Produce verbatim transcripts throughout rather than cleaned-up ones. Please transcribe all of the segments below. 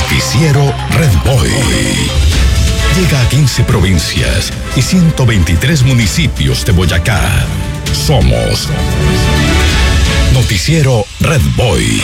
Noticiero Red Boy. Llega a quince provincias y ciento veintitrés municipios de Boyacá. Somos Noticiero Red Boy.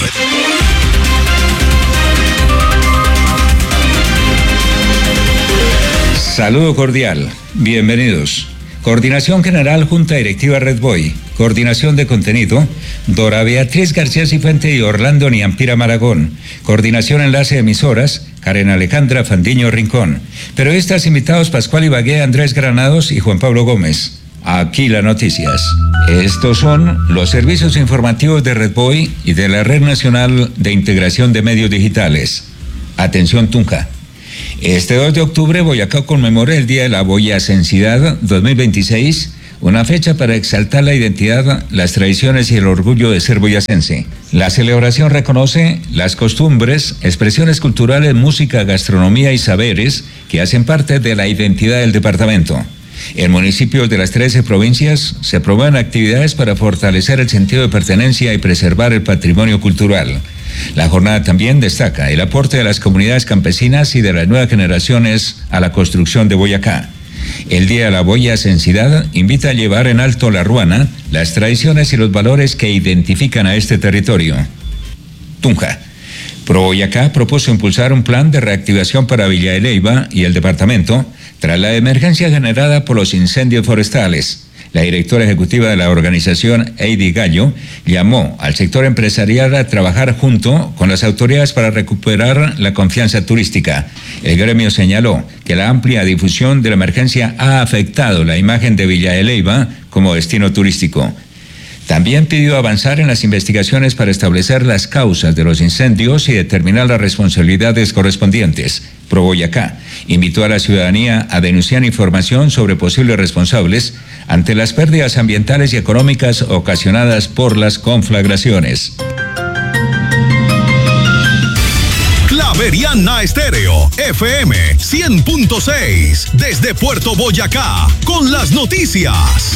Saludo cordial, bienvenidos. Coordinación General Junta Directiva Red Boy. Coordinación de contenido, Dora Beatriz García Cifuente y Orlando Niampira Maragón. Coordinación enlace de emisoras, Karen Alejandra Fandiño Rincón. Periodistas invitados Pascual Ibagué, Andrés Granados y Juan Pablo Gómez. Aquí las noticias. Estos son los servicios informativos de Red Boy y de la Red Nacional de Integración de Medios Digitales. Atención Tunja. Este dos de octubre, Boyacá conmemora el Día de la Boyacensidad dos mil veintiséis, una fecha para exaltar la identidad, las tradiciones y el orgullo de ser boyacense. La celebración reconoce las costumbres, expresiones culturales, música, gastronomía y saberes que hacen parte de la identidad del departamento. En municipios de las trece provincias se promueven actividades para fortalecer el sentido de pertenencia y preservar el patrimonio cultural. La jornada también destaca el aporte de las comunidades campesinas y de las nuevas generaciones a la construcción de Boyacá. El Día de la Boyacensidad invita a llevar en alto la ruana, las tradiciones y los valores que identifican a este territorio. Tunja. Pro Boyacá propuso impulsar un plan de reactivación para Villa de Leyva y el departamento tras la emergencia generada por los incendios forestales. La directora ejecutiva de la organización, Heidi Gallo, llamó al sector empresarial a trabajar junto con las autoridades para recuperar la confianza turística. El gremio señaló que la amplia difusión de la emergencia ha afectado la imagen de Villa de Leyva como destino turístico. También pidió avanzar en las investigaciones para establecer las causas de los incendios y determinar las responsabilidades correspondientes. Pro Boyacá invitó a la ciudadanía a denunciar información sobre posibles responsables ante las pérdidas ambientales y económicas ocasionadas por las conflagraciones. Javeriana Estéreo, F M cien punto seis, desde Puerto Boyacá, con las noticias.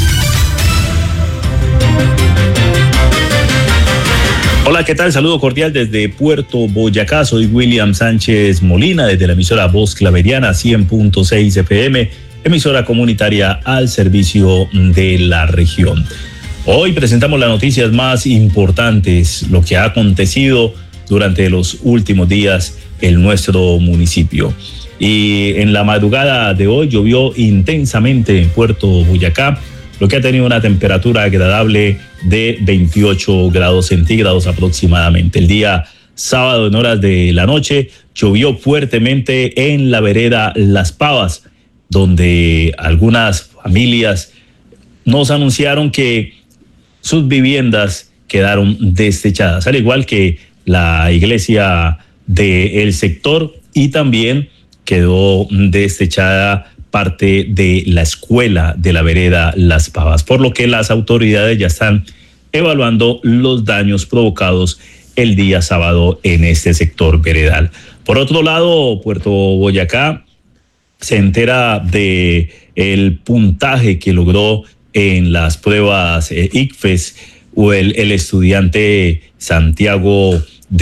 Hola, ¿qué tal? Saludo cordial desde Puerto Boyacá. Soy William Sánchez Molina, desde la emisora Voz Claveriana cien punto seis F M, emisora comunitaria al servicio de la región. Hoy presentamos las noticias más importantes, lo que ha acontecido durante los últimos días en nuestro municipio. Y en la madrugada de hoy llovió intensamente en Puerto Boyacá, lo que ha tenido una temperatura agradable de veintiocho grados centígrados aproximadamente. El día sábado en horas de la noche llovió fuertemente en la vereda Las Pavas, donde algunas familias nos anunciaron que sus viviendas quedaron desechadas, al igual que la iglesia del sector, y también quedó desechada parte de la escuela de la vereda Las Pavas, por lo que las autoridades ya están evaluando los daños provocados el día sábado en este sector veredal. Por otro lado, Puerto Boyacá se entera de el puntaje que logró en las pruebas eh, I C F E S o el, el estudiante Santiago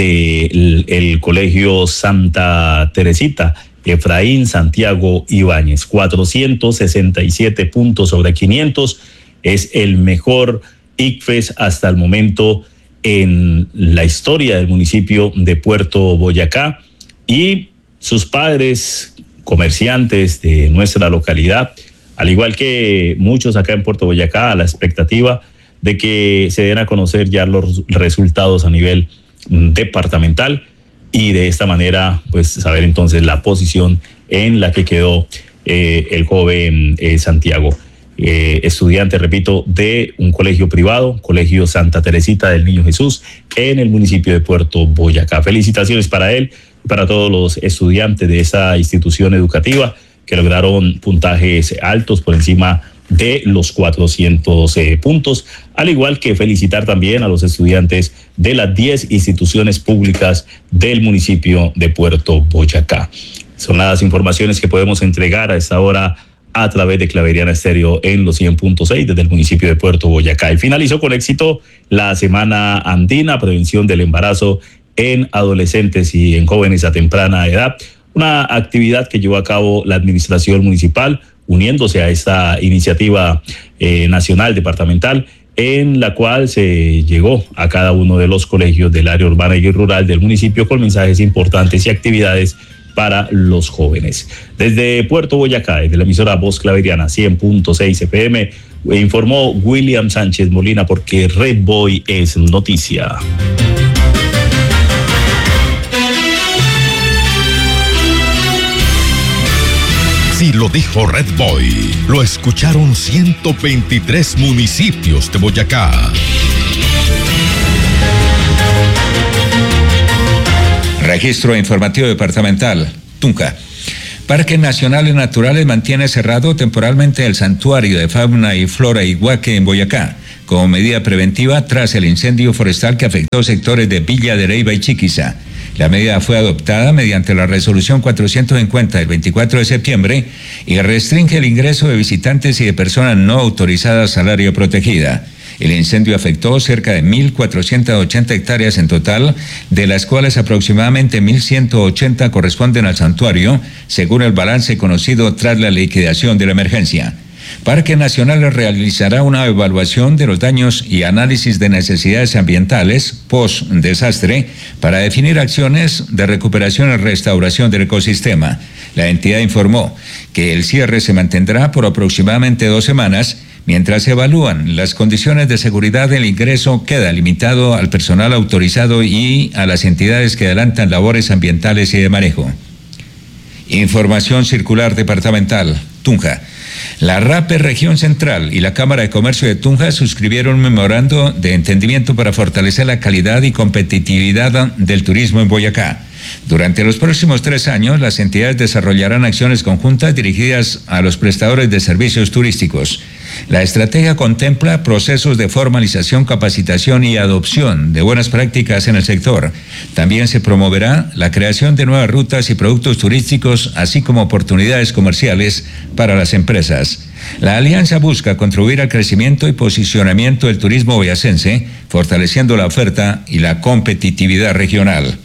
del el Colegio Santa Teresita, Efraín Santiago Ibáñez, cuatrocientos sesenta y siete puntos sobre quinientos, es el mejor I C F E S hasta el momento en la historia del municipio de Puerto Boyacá, y sus padres, comerciantes de nuestra localidad, al igual que muchos acá en Puerto Boyacá, a la expectativa de que se den a conocer ya los resultados a nivel departamental, y de esta manera pues saber entonces la posición en la que quedó eh, el joven eh, Santiago, eh, estudiante, repito, de un colegio privado, Colegio Santa Teresita del Niño Jesús, en el municipio de Puerto Boyacá. Felicitaciones para él y para todos los estudiantes de esa institución educativa que lograron puntajes altos por encima de los cuatrocientos eh, puntos, al igual que felicitar también a los estudiantes de las diez instituciones públicas del municipio de Puerto Boyacá. Son las informaciones que podemos entregar a esta hora a través de Claveriana Estéreo en los cien punto seis desde el municipio de Puerto Boyacá. Y finalizó con éxito la Semana Andina, Prevención del Embarazo en adolescentes y en jóvenes a temprana edad. Una actividad que llevó a cabo la administración municipal, uniéndose a esta iniciativa eh, nacional, departamental, en la cual se llegó a cada uno de los colegios del área urbana y rural del municipio con mensajes importantes y actividades para los jóvenes. Desde Puerto Boyacá, desde la emisora Voz Claveriana cien punto seis F M, informó William Sánchez Molina, porque Red Boy es noticia. Si lo dijo Red Boy, lo escucharon ciento veintitrés municipios de Boyacá. Registro informativo departamental, Tunja. Parques Nacionales Naturales mantiene cerrado temporalmente el Santuario de Fauna y Flora Iguaque en Boyacá, como medida preventiva tras el incendio forestal que afectó sectores de Villa de Leyva y Chiquiza. La medida fue adoptada mediante la resolución cuatrocientos cincuenta del veinticuatro de septiembre y restringe el ingreso de visitantes y de personas no autorizadas al área protegida. El incendio afectó cerca de mil cuatrocientas ochenta hectáreas en total, de las cuales aproximadamente mil ciento ochenta corresponden al santuario, según el balance conocido tras la liquidación de la emergencia. Parque Nacional realizará una evaluación de los daños y análisis de necesidades ambientales post-desastre para definir acciones de recuperación y restauración del ecosistema. La entidad informó que el cierre se mantendrá por aproximadamente dos semanas. Mientras se evalúan las condiciones de seguridad, el ingreso queda limitado al personal autorizado y a las entidades que adelantan labores ambientales y de manejo. Información circular departamental, Tunja. La RAPE Región Central y la Cámara de Comercio de Tunja suscribieron un memorando de entendimiento para fortalecer la calidad y competitividad del turismo en Boyacá. Durante los próximos tres años, las entidades desarrollarán acciones conjuntas dirigidas a los prestadores de servicios turísticos. La estrategia contempla procesos de formalización, capacitación y adopción de buenas prácticas en el sector. También se promoverá la creación de nuevas rutas y productos turísticos, así como oportunidades comerciales para las empresas. La alianza busca contribuir al crecimiento y posicionamiento del turismo boyacense, fortaleciendo la oferta y la competitividad regional.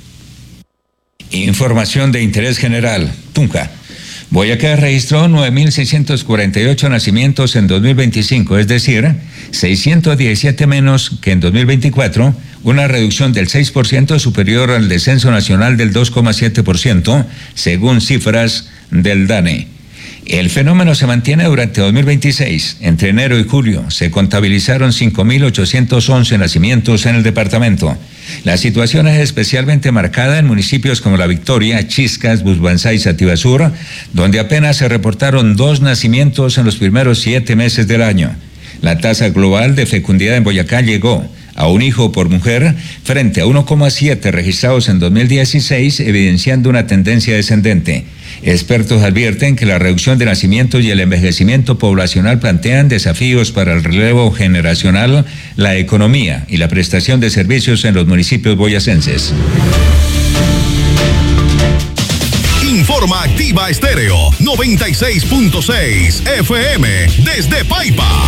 Información de interés general, Tunja. Boyacá registró nueve mil seiscientos cuarenta y ocho nacimientos en dos mil veinticinco, es decir, seiscientos diecisiete menos que en dos mil veinticuatro, una reducción del seis por ciento superior al descenso nacional del dos coma siete por ciento, según cifras del DANE. El fenómeno se mantiene durante dos mil veintiséis. Entre enero y julio se contabilizaron cinco mil ochocientos once nacimientos en el departamento. La situación es especialmente marcada en municipios como La Victoria, Chiscas, Busbanzá y Sativa Sur, donde apenas se reportaron dos nacimientos en los primeros siete meses del año. La tasa global de fecundidad en Boyacá llegó a un hijo por mujer frente a uno coma siete registrados en dos mil dieciséis, evidenciando una tendencia descendente. Expertos advierten que la reducción de nacimientos y el envejecimiento poblacional plantean desafíos para el relevo generacional, la economía y la prestación de servicios en los municipios boyacenses. Informa Activa Estéreo noventa y seis punto seis F M desde Paipa.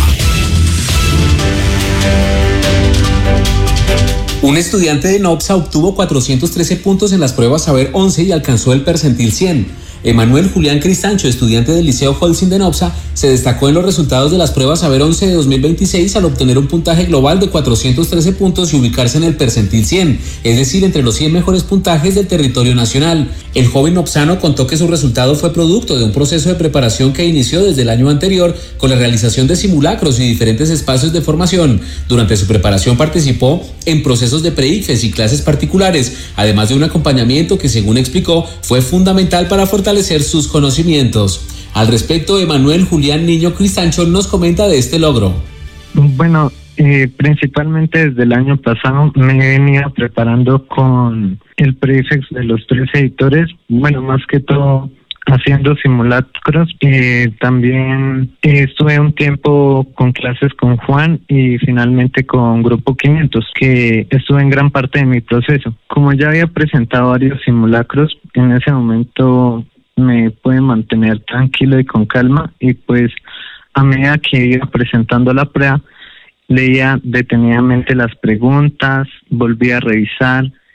Un estudiante de NOPSA obtuvo cuatrocientos trece puntos en las pruebas Saber once y alcanzó el percentil cien. Emanuel Julián Cristancho, estudiante del Liceo Holcim de NOPSA, se destacó en los resultados de las pruebas Saber once de dos mil veintiséis al obtener un puntaje global de cuatrocientos trece puntos y ubicarse en el percentil cien, es decir, entre los cien mejores puntajes del territorio nacional. El joven nopsano contó que su resultado fue producto de un proceso de preparación que inició desde el año anterior con la realización de simulacros y diferentes espacios de formación. Durante su preparación participó en procesos de pre-ICFES y clases particulares, además de un acompañamiento que, según explicó, fue fundamental para fortalecer sus conocimientos. Al respecto, Emanuel Julián Niño Cristancho nos comenta de este logro. Bueno, eh, principalmente desde el año pasado me he venido preparando con el pre-ICFES de los tres editores, bueno, más que todo haciendo simulacros. Eh, también eh, estuve un tiempo con clases con Juan y finalmente con Grupo quinientos, que estuve en gran parte de mi proceso. Como ya había presentado varios simulacros, en ese momento me pude mantener tranquilo y con calma, y pues a medida que iba presentando la prueba, leía detenidamente las preguntas, volvía a revisar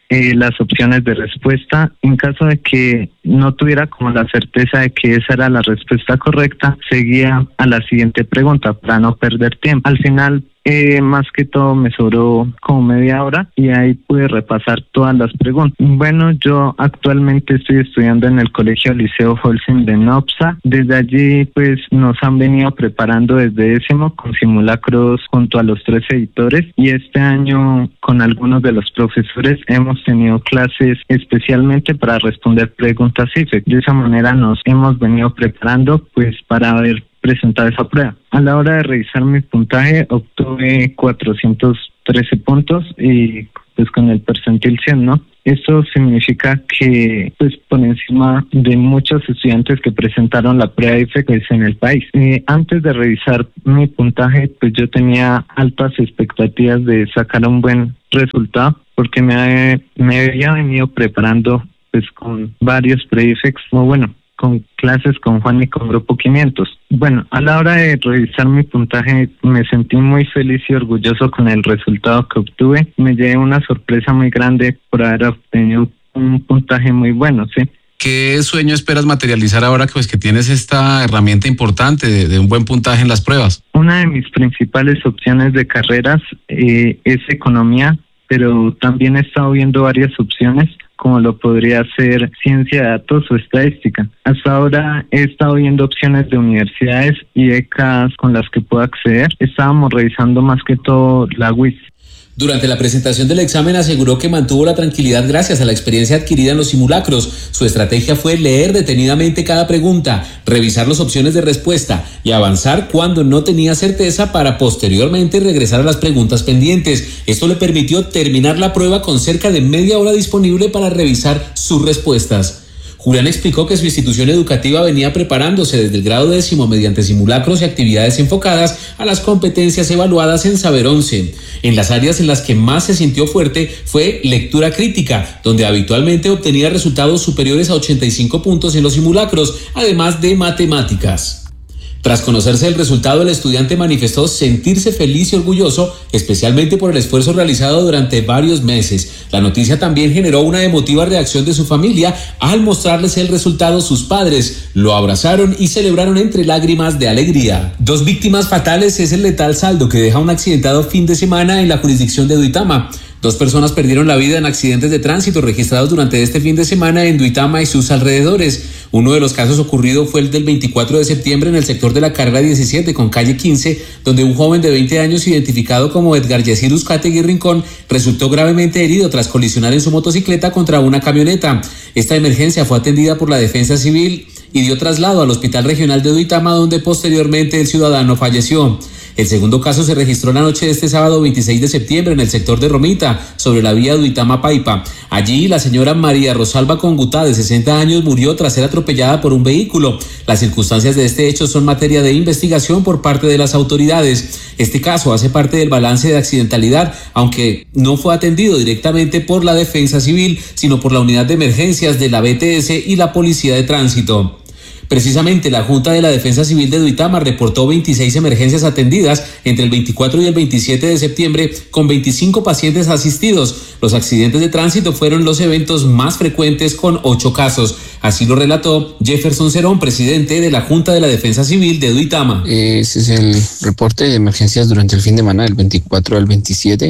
eh, las opciones de respuesta. En caso de que no tuviera como la certeza de que esa era la respuesta correcta, seguía a la siguiente pregunta para no perder tiempo. Al final, Eh, más que todo me sobró como media hora y ahí pude repasar todas las preguntas. Bueno, yo actualmente estoy estudiando en el Colegio Liceo Holcim de Nopsa. Desde allí pues nos han venido preparando desde décimo con simulacros junto a los tres editores, y este año con algunos de los profesores hemos tenido clases especialmente para responder preguntas I F E C. De esa manera nos hemos venido preparando pues para ver presentar esa prueba. A la hora de revisar mi puntaje obtuve cuatrocientos trece puntos y pues con el percentil cien, ¿no? Esto significa que pues por encima de muchos estudiantes que presentaron la prueba I F E C pues, en el país. Eh, antes de revisar mi puntaje pues yo tenía altas expectativas de sacar un buen resultado porque me, me había venido preparando pues con varios pre-I F E Cs, o bueno, con clases con Juan y con Grupo quinientos. Bueno, a la hora de revisar mi puntaje me sentí muy feliz y orgulloso con el resultado que obtuve. Me llevé una sorpresa muy grande por haber obtenido un puntaje muy bueno, ¿sí? ¿Qué sueño esperas materializar ahora que, pues, que tienes esta herramienta importante de, de un buen puntaje en las pruebas? Una de mis principales opciones de carreras eh, es economía, pero también he estado viendo varias opciones, como lo podría ser ciencia de datos o estadística. Hasta ahora he estado viendo opciones de universidades y becas con las que puedo acceder. Estábamos revisando más que todo la U I S. Durante la presentación del examen aseguró que mantuvo la tranquilidad gracias a la experiencia adquirida en los simulacros. Su estrategia fue leer detenidamente cada pregunta, revisar las opciones de respuesta y avanzar cuando no tenía certeza para posteriormente regresar a las preguntas pendientes. Esto le permitió terminar la prueba con cerca de media hora disponible para revisar sus respuestas. Julián explicó que su institución educativa venía preparándose desde el grado décimo mediante simulacros y actividades enfocadas a las competencias evaluadas en Saber once. En las áreas en las que más se sintió fuerte fue lectura crítica, donde habitualmente obtenía resultados superiores a ochenta y cinco puntos en los simulacros, además de matemáticas. Tras conocerse el resultado, el estudiante manifestó sentirse feliz y orgulloso, especialmente por el esfuerzo realizado durante varios meses. La noticia también generó una emotiva reacción de su familia. Al mostrarles el resultado, sus padres lo abrazaron y celebraron entre lágrimas de alegría. Dos víctimas fatales es el letal saldo que deja un accidentado fin de semana en la jurisdicción de Duitama. Dos personas perdieron la vida en accidentes de tránsito registrados durante este fin de semana en Duitama y sus alrededores. Uno de los casos ocurrido fue el del veinticuatro de septiembre en el sector de la carrera diecisiete con calle quince, donde un joven de veinte años identificado como Edgar Yesir Uzcategui Rincón resultó gravemente herido tras colisionar en su motocicleta contra una camioneta. Esta emergencia fue atendida por la Defensa Civil y dio traslado al Hospital Regional de Duitama, donde posteriormente el ciudadano falleció. El segundo caso se registró la noche de este sábado veintiséis de septiembre en el sector de Romita, sobre la vía Duitama-Paipa. Allí, la señora María Rosalba Congutá, de sesenta años, murió tras ser atropellada por un vehículo. Las circunstancias de este hecho son materia de investigación por parte de las autoridades. Este caso hace parte del balance de accidentalidad, aunque no fue atendido directamente por la Defensa Civil, sino por la Unidad de Emergencias de la B T S y la Policía de Tránsito. Precisamente, la Junta de la Defensa Civil de Duitama reportó veintiséis emergencias atendidas entre el veinticuatro y el veintisiete de septiembre, con veinticinco pacientes asistidos. Los accidentes de tránsito fueron los eventos más frecuentes, con ocho casos. Así lo relató Jefferson Cerón, presidente de la Junta de la Defensa Civil de Duitama. Ese es el reporte de emergencias durante el fin de semana, del veinticuatro al veintisiete.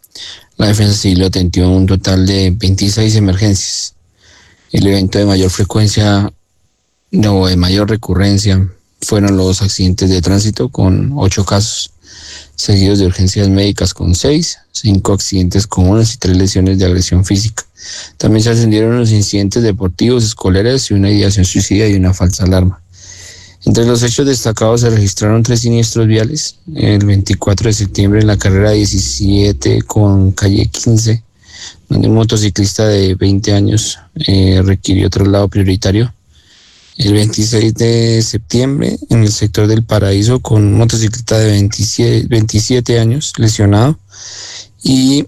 La Defensa Civil atendió un total de veintiséis emergencias. El evento de mayor frecuencia No, de mayor recurrencia fueron los accidentes de tránsito, con ocho casos, seguidos de urgencias médicas con seis, cinco accidentes comunes y tres lesiones de agresión física. También se atendieron los incidentes deportivos, escolares y una ideación suicida y una falsa alarma. Entre los hechos destacados se registraron tres siniestros viales. El veinticuatro de septiembre en la carrera diecisiete con calle quince, donde un motociclista de veinte años eh, requirió traslado prioritario. El veintiséis de septiembre en el sector del Paraíso, con un motociclista de veintisiete, veintisiete años lesionado. Y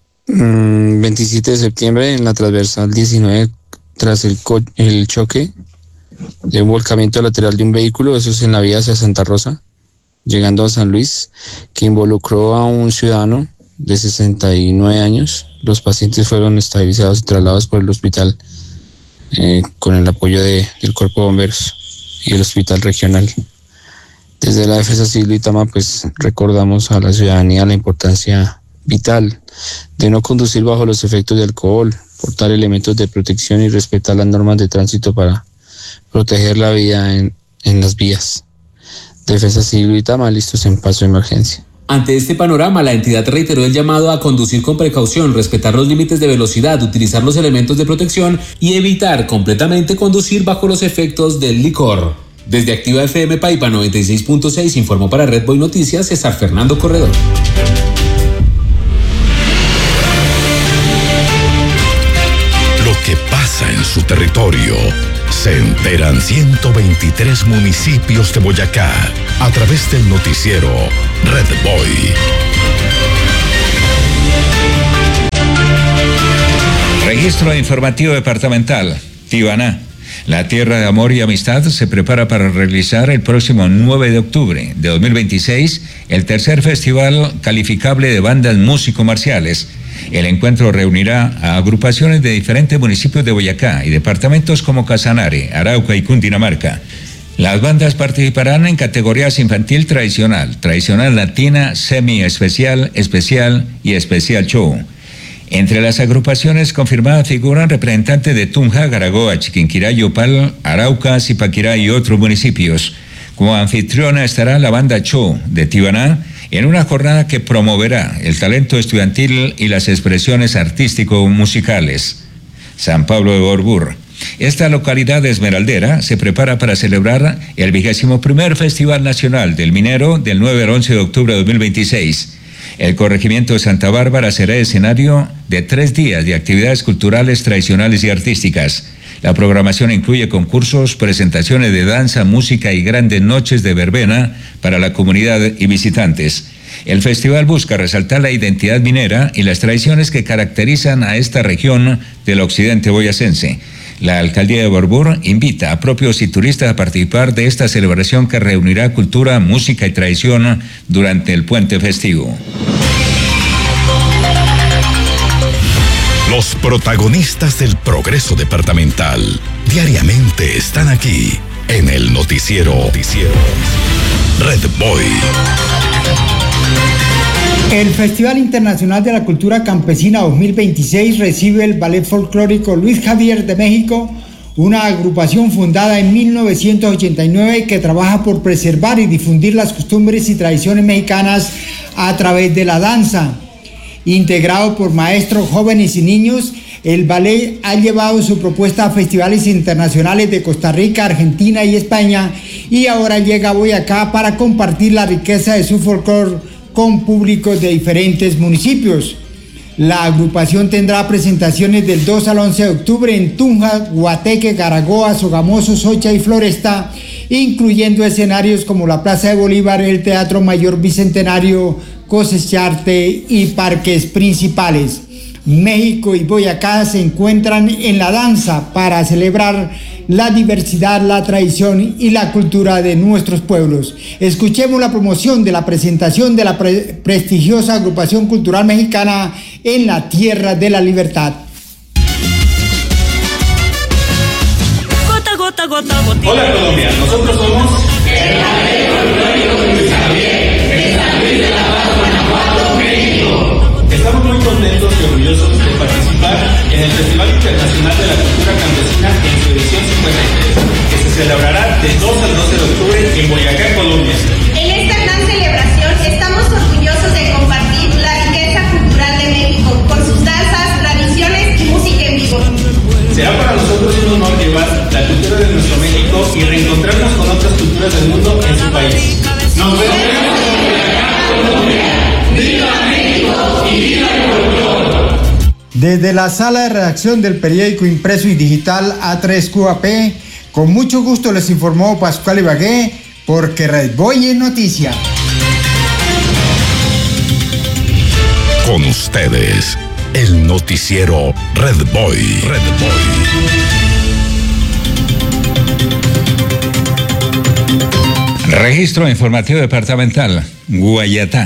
mmm, veintisiete de septiembre en la transversal diecinueve, tras el, co- el choque de un volcamiento lateral de un vehículo, eso es en la vía hacia Santa Rosa, llegando a San Luis, que involucró a un ciudadano de sesenta y nueve años. Los pacientes fueron estabilizados y trasladados por el hospital eh, con el apoyo de, del Cuerpo de Bomberos y el Hospital Regional. Desde la Defensa Civil de Itama, pues recordamos a la ciudadanía la importancia vital de no conducir bajo los efectos de alcohol, portar elementos de protección y respetar las normas de tránsito para proteger la vida en, en las vías. Defensa Civil de Itama, listos en paso de emergencia. Ante este panorama, la entidad reiteró el llamado a conducir con precaución, respetar los límites de velocidad, utilizar los elementos de protección y evitar completamente conducir bajo los efectos del licor. Desde Activa F M Paipa noventa y seis punto seis informó para Red Boy Noticias César Fernando Corredor. Lo que pasa en su territorio se enteran ciento veintitrés municipios de Boyacá a través del noticiero Red Boy. Registro informativo departamental. Tibaná. La tierra de amor y amistad se prepara para realizar el próximo nueve de octubre de dos mil veintiséis el tercer festival calificable de bandas músico-marciales. El encuentro reunirá a agrupaciones de diferentes municipios de Boyacá y departamentos como Casanare, Arauca y Cundinamarca. Las bandas participarán en categorías infantil tradicional, tradicional latina, semi-especial, especial y especial show. Entre las agrupaciones confirmadas figuran representantes de Tunja, Garagoa, Chiquinquirá, Yopal, Arauca, Zipaquirá y otros municipios. Como anfitriona estará la banda Show de Tibaná en una jornada que promoverá el talento estudiantil y las expresiones artístico-musicales. San Pablo de Borbur. Esta localidad esmeraldera se prepara para celebrar el vigésimo primer Festival Nacional del Minero del nueve al once de octubre de dos mil veintiséis. El corregimiento de Santa Bárbara será escenario de tres días de actividades culturales, tradicionales y artísticas. La programación incluye concursos, presentaciones de danza, música y grandes noches de verbena para la comunidad y visitantes. El festival busca resaltar la identidad minera y las tradiciones que caracterizan a esta región del occidente boyacense. La alcaldía de Borbur invita a propios y turistas a participar de esta celebración que reunirá cultura, música y tradición durante el puente festivo. Los protagonistas del progreso departamental diariamente están aquí en el noticiero, noticiero Red Boy. El Festival Internacional de la Cultura Campesina dos mil veintiséis recibe el Ballet Folclórico Luis Javier de México, una agrupación fundada en mil novecientos ochenta y nueve que trabaja por preservar y difundir las costumbres y tradiciones mexicanas a través de la danza. Integrado por maestros jóvenes y niños, el ballet ha llevado su propuesta a festivales internacionales de Costa Rica, Argentina y España, y ahora llega a Boyacá para compartir la riqueza de su folclore con públicos de diferentes municipios. La agrupación tendrá presentaciones del dos al once de octubre en Tunja, Guateque, Garagoa, Sogamoso, Socha y Floresta, incluyendo escenarios como la Plaza de Bolívar, el Teatro Mayor Bicentenario, Cosecharte y parques principales. México y Boyacá se encuentran en la danza para celebrar la diversidad, la tradición y la cultura de nuestros pueblos. Escuchemos la promoción de la presentación de la pre- prestigiosa agrupación cultural mexicana en la Tierra de la Libertad. Gota, gota, gota, gota. Hola Colombia, nosotros somos el Ballet Folclórico Luis Javier de San Luis de la Paz, Guanajuato, México. Estamos muy contentos y orgullosos de participar en el Festival Internacional de la Cultura Campesina en su edición cincuenta y tres, que se celebrará del dos al doce de octubre en Boyacá, Colombia. En esta gran celebración estamos orgullosos de compartir la riqueza cultural de México con sus danzas, tradiciones y música en vivo. Será para nosotros un honor llevar la cultura de nuestro México y reencontrarnos con otras culturas del mundo en su país. Nos vemos en Boyacá, Colombia. ¡Viva México y viva el folclore! Desde la sala de redacción del periódico impreso y digital A tres Q A P, con mucho gusto les informó Pascual Ibagué, porque Red Boy es noticia. Con ustedes, el noticiero Red Boy. Red Boy. Registro informativo departamental, Guayatá.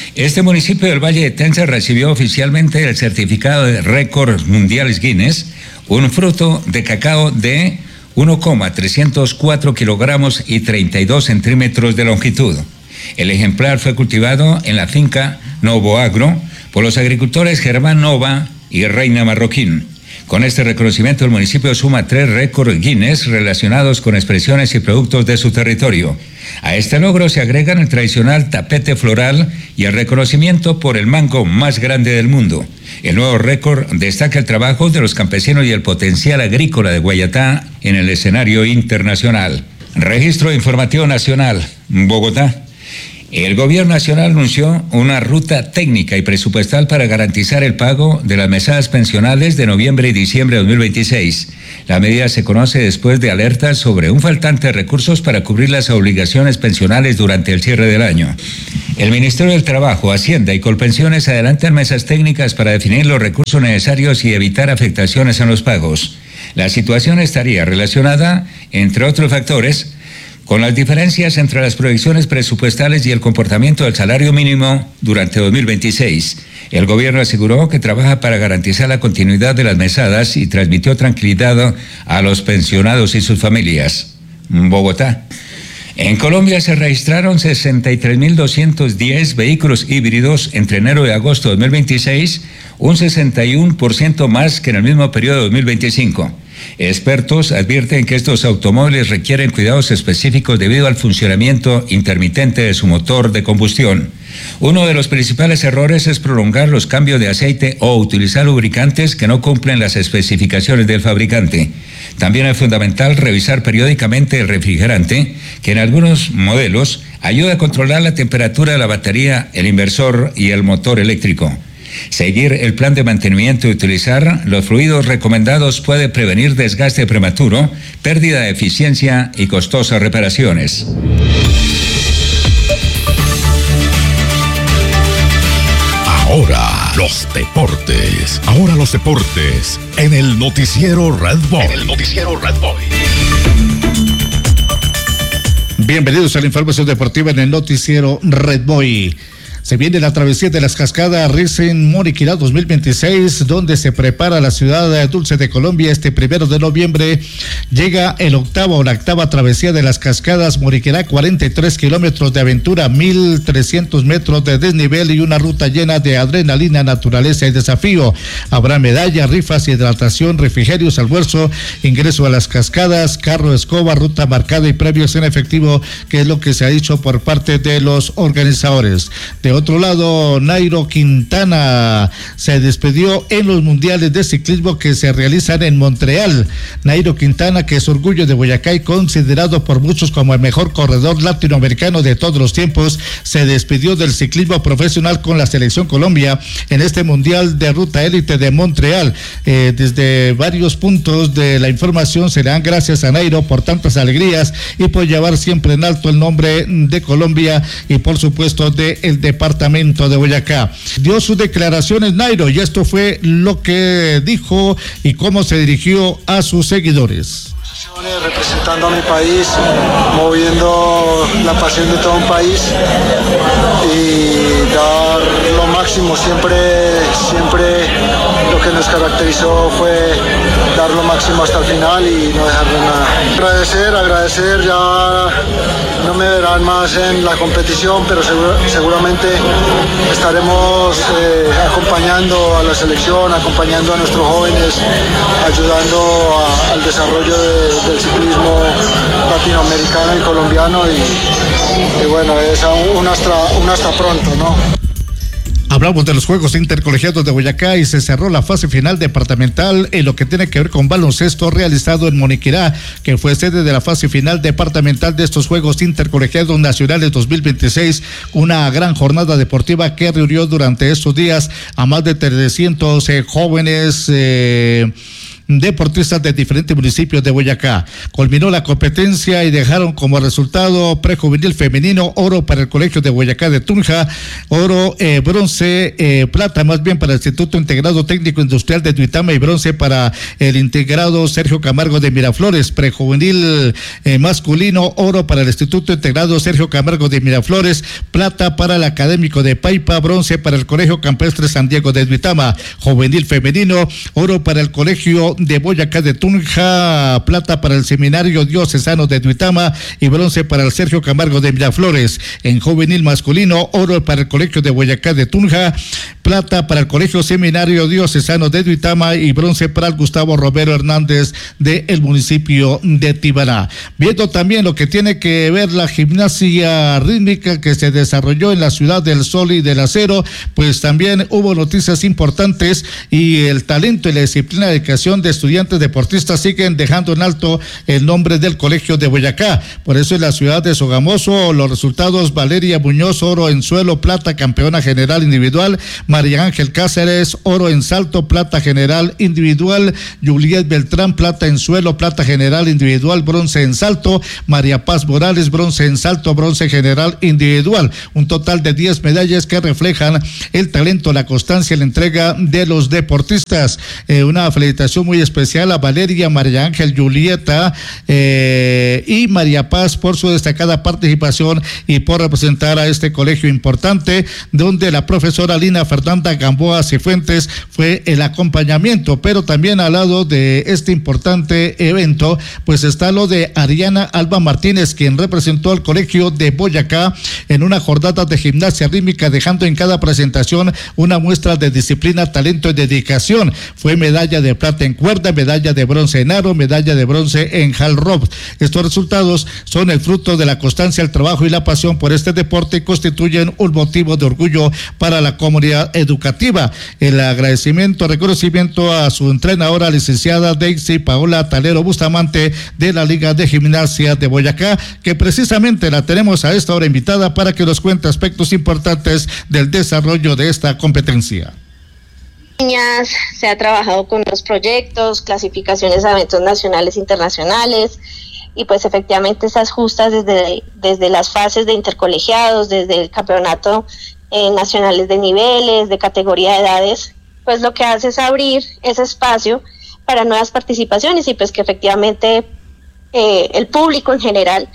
Este municipio del Valle de Tenza recibió oficialmente el certificado de récords mundiales Guinness, un fruto de cacao de uno coma trescientos cuatro kilogramos y treinta y dos centímetros de longitud. El ejemplar fue cultivado en la finca Novo Agro por los agricultores Germán Nova y Reina Marroquín. Con este reconocimiento, el municipio suma tres récords Guinness relacionados con expresiones y productos de su territorio. A este logro se agregan el tradicional tapete floral y el reconocimiento por el mango más grande del mundo. El nuevo récord destaca el trabajo de los campesinos y el potencial agrícola de Guayatá en el escenario internacional. Registro Informativo Nacional, Bogotá. El Gobierno Nacional anunció una ruta técnica y presupuestal para garantizar el pago de las mesadas pensionales de noviembre y diciembre de dos mil veintiséis. La medida se conoce después de alertas sobre un faltante de recursos para cubrir las obligaciones pensionales durante el cierre del año. El Ministerio del Trabajo, Hacienda y Colpensiones adelantan mesas técnicas para definir los recursos necesarios y evitar afectaciones en los pagos. La situación estaría relacionada, entre otros factores, con las diferencias entre las proyecciones presupuestales y el comportamiento del salario mínimo durante dos mil veintiséis. El gobierno aseguró que trabaja para garantizar la continuidad de las mesadas y transmitió tranquilidad a los pensionados y sus familias. Bogotá. En Colombia se registraron sesenta y tres mil doscientos diez vehículos híbridos entre enero y agosto de dos mil veintiséis, un sesenta y uno por ciento más que en el mismo periodo de dos mil veinticinco. Expertos advierten que estos automóviles requieren cuidados específicos debido al funcionamiento intermitente de su motor de combustión. Uno de los principales errores es prolongar los cambios de aceite o utilizar lubricantes que no cumplen las especificaciones del fabricante. También es fundamental revisar periódicamente el refrigerante, que en algunos modelos ayuda a controlar la temperatura de la batería, el inversor y el motor eléctrico. Seguir el plan de mantenimiento y utilizar los fluidos recomendados puede prevenir desgaste prematuro, pérdida de eficiencia y costosas reparaciones. Ahora los deportes. Ahora los deportes en el noticiero Red Boy. En el noticiero Red Boy. Bienvenidos a la información deportiva en el noticiero Red Boy. Se viene la travesía de las cascadas Risen Moriquirá dos mil veintiséis, donde se prepara la ciudad dulce de Colombia. Este primero de noviembre llega el octavo, la octava travesía de las cascadas Moriquirá, cuarenta y tres kilómetros de aventura, mil trescientos metros de desnivel y una ruta llena de adrenalina, naturaleza y desafío. Habrá medalla, rifas, hidratación, refrigerios, almuerzo, ingreso a las cascadas, carro escoba, ruta marcada y premios en efectivo, que es lo que se ha dicho por parte de los organizadores. De otro lado, Nairo Quintana se despidió en los mundiales de ciclismo que se realizan en Montreal. Nairo Quintana, que es orgullo de Boyacá y considerado por muchos como el mejor corredor latinoamericano de todos los tiempos, se despidió del ciclismo profesional con la selección Colombia en este mundial de ruta élite de Montreal. Eh, desde varios puntos de la información se le dan gracias a Nairo por tantas alegrías y por llevar siempre en alto el nombre de Colombia y por supuesto de el departamento de Boyacá. Dio sus declaraciones Nairo y esto fue lo que dijo y cómo se dirigió a sus seguidores. Representando a mi país, moviendo la pasión de todo un país y dar lo máximo. Siempre, siempre lo que nos caracterizó fue dar lo máximo hasta el final y no dejar de nada. Agradecer, agradecer, ya no me verán más en la competición, pero seguro, seguramente estaremos eh, acompañando a la selección, acompañando a nuestros jóvenes, ayudando a, al desarrollo de del ciclismo latinoamericano y colombiano y, y bueno, es un hasta, un hasta pronto, ¿no? Hablamos de los Juegos Intercolegiados de Boyacá y se cerró la fase final departamental en lo que tiene que ver con baloncesto realizado en Moniquirá, que fue sede de la fase final departamental de estos Juegos Intercolegiados Nacionales dos mil veintiséis, una gran jornada deportiva que reunió durante estos días a más de trescientos eh, jóvenes eh, deportistas de diferentes municipios de Boyacá. Culminó la competencia y dejaron como resultado prejuvenil femenino oro para el Colegio de Boyacá de Tunja, oro, eh, bronce, eh, plata más bien para el Instituto Integrado Técnico Industrial de Duitama y bronce para el integrado Sergio Camargo de Miraflores. Prejuvenil eh, masculino, oro para el Instituto Integrado Sergio Camargo de Miraflores, plata para el Académico de Paipa, bronce para el Colegio Campestre San Diego de Duitama. Juvenil femenino, oro para el Colegio de Boyacá de Tunja, plata para el Seminario Diocesano de Duitama y bronce para el Sergio Camargo de Miraflores. En juvenil masculino, oro para el Colegio de Boyacá de Tunja, plata para el Colegio Seminario Diocesano de Duitama y bronce para el Gustavo Romero Hernández del municipio de Tibaná. Viendo también lo que tiene que ver la gimnasia rítmica que se desarrolló en la Ciudad del Sol y del Acero, pues también hubo noticias importantes y el talento y la disciplina de dedicación de estudiantes deportistas siguen dejando en alto el nombre del Colegio de Boyacá. Por eso en la ciudad de Sogamoso los resultados: Valeria Muñoz, oro en suelo, plata, campeona general individual; María Ángel Cáceres, oro en salto, plata general individual; Juliet Beltrán, plata en suelo, plata general individual, bronce en salto; María Paz Morales, bronce en salto, bronce general individual. Un total de diez medallas que reflejan el talento, la constancia y la entrega de los deportistas. Eh, una felicitación muy especial a Valeria, María Ángel, Julieta eh, y María Paz por su destacada participación y por representar a este colegio importante, donde la profesora Lina Fernanda Gamboa Cifuentes fue el acompañamiento. Pero también al lado de este importante evento, pues está lo de Ariana Alba Martínez, quien representó al Colegio de Boyacá en una jornada de gimnasia rítmica, dejando en cada presentación una muestra de disciplina, talento y dedicación. Fue medalla de plata en cuerda, medalla de bronce en aro, medalla de bronce en hall rope. Estos resultados son el fruto de la constancia, el trabajo y la pasión por este deporte y constituyen un motivo de orgullo para la comunidad educativa. El agradecimiento, reconocimiento a su entrenadora, licenciada Daisy Paola Talero Bustamante, de la Liga de Gimnasia de Boyacá, que precisamente la tenemos a esta hora invitada para que nos cuente aspectos importantes del desarrollo de esta competencia. Niñas, se ha trabajado con los proyectos, clasificaciones a eventos nacionales e internacionales, y pues efectivamente esas justas desde, desde las fases de intercolegiados, desde el campeonato eh, nacionales de niveles, de categoría de edades, pues lo que hace es abrir ese espacio para nuevas participaciones y pues que efectivamente eh, el público en general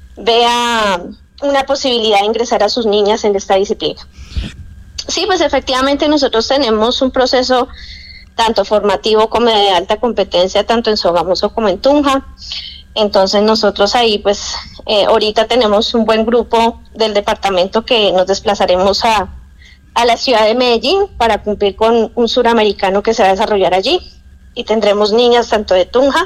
vea una posibilidad de ingresar a sus niñas en esta disciplina. Sí, pues efectivamente nosotros tenemos un proceso tanto formativo como de alta competencia, tanto en Sogamoso como en Tunja. Entonces nosotros ahí pues eh, ahorita tenemos un buen grupo del departamento que nos desplazaremos a, a la ciudad de Medellín para cumplir con un suramericano que se va a desarrollar allí, y tendremos niñas tanto de Tunja,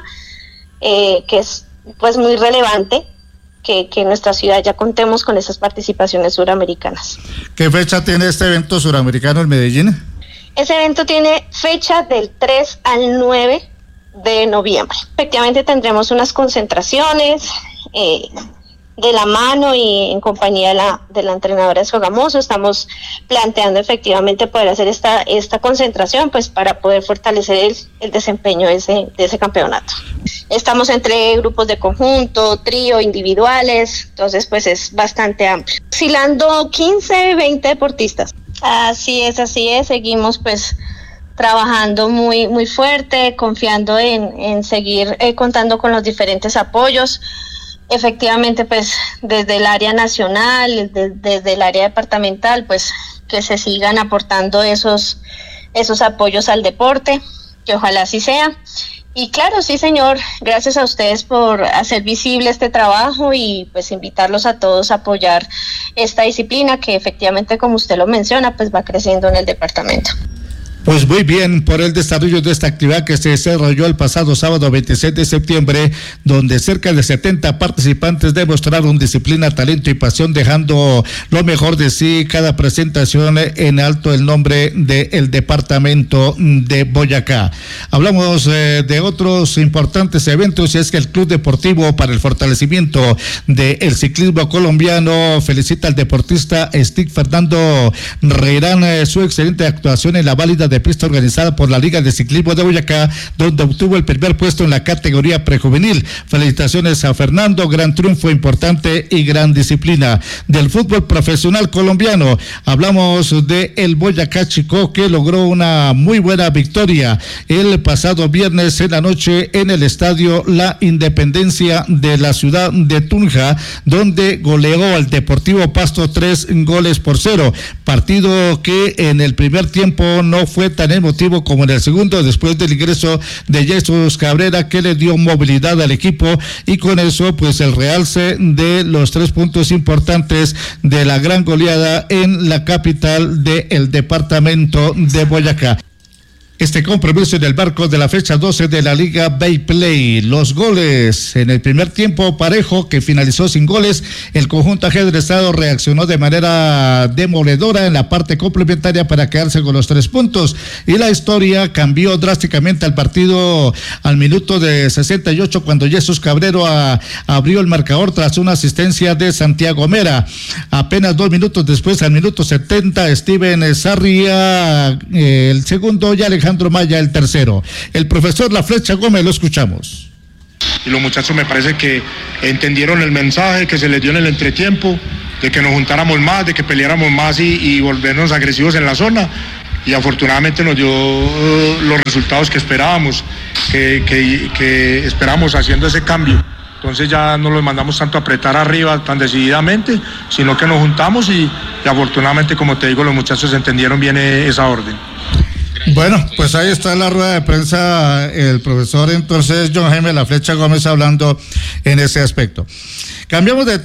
eh, que es pues muy relevante que, que en nuestra ciudad ya contemos con esas participaciones suramericanas. ¿Qué fecha tiene este evento suramericano en Medellín? Ese evento tiene fecha del tres al nueve de noviembre. Efectivamente tendremos unas concentraciones eh, de la mano y en compañía de la, de la entrenadora de Sogamoso. Estamos planteando efectivamente poder hacer esta, esta concentración pues para poder fortalecer el, el desempeño de ese, de ese campeonato. Estamos entre grupos de conjunto, trío, individuales, entonces pues es bastante amplio. Oscilando quince, veinte deportistas. Así es, así es, seguimos pues trabajando muy muy fuerte, confiando en, en seguir eh, contando con los diferentes apoyos. Efectivamente, pues desde el área nacional, de, desde el área departamental, pues que se sigan aportando esos, esos apoyos al deporte, que ojalá así sea. Y claro, sí señor, gracias a ustedes por hacer visible este trabajo y pues invitarlos a todos a apoyar esta disciplina que efectivamente, como usted lo menciona, pues va creciendo en el departamento. Pues muy bien, por el desarrollo de esta actividad que se desarrolló el pasado sábado veintiséis de septiembre, donde cerca de setenta participantes demostraron disciplina, talento y pasión, dejando lo mejor de sí cada presentación en alto el nombre del departamento de Boyacá. Hablamos eh, de otros importantes eventos, y es que el Club Deportivo para el Fortalecimiento del Ciclismo Colombiano felicita al deportista Stick Fernando Reirán eh, su excelente actuación en la válida de de pista organizada por la Liga de Ciclismo de Boyacá, donde obtuvo el primer puesto en la categoría prejuvenil. Felicitaciones a Fernando, gran triunfo importante y gran disciplina. Del fútbol profesional colombiano, hablamos de el Boyacá Chicó, que logró una muy buena victoria el pasado viernes en la noche en el estadio La Independencia de la ciudad de Tunja, donde goleó al Deportivo Pasto tres goles por cero. Partido que en el primer tiempo no fue tan emotivo como en el segundo, después del ingreso de Jesús Cabrera, que le dio movilidad al equipo, y con eso pues el realce de los tres puntos importantes de la gran goleada en la capital del departamento de Boyacá. Este compromiso en el marco de la fecha doce de la Liga Bay Play. Los goles en el primer tiempo parejo, que finalizó sin goles. El conjunto ajedrezado reaccionó de manera demoledora en la parte complementaria para quedarse con los tres puntos. Y la historia cambió drásticamente al partido al minuto de sesenta y ocho, cuando Jesús Cabrero a, abrió el marcador tras una asistencia de Santiago Mera. Apenas dos minutos después, al minuto setenta, Steven Sarria eh, el segundo y Alejandro Alejandro Maya el tercero. El profesor La Flecha Gómez, lo escuchamos. Y los muchachos me parece que entendieron el mensaje que se les dio en el entretiempo, de que nos juntáramos más, de que peleáramos más y, y volvernos agresivos en la zona, y afortunadamente nos dio uh, los resultados que esperábamos, que, que, que esperábamos haciendo ese cambio. Entonces ya no los mandamos tanto a apretar arriba tan decididamente, sino que nos juntamos y, y afortunadamente, como te digo, los muchachos entendieron bien esa orden. Bueno, pues ahí está la rueda de prensa, el profesor entonces John Jaime La Flecha Gómez hablando en ese aspecto. Cambiamos de tema.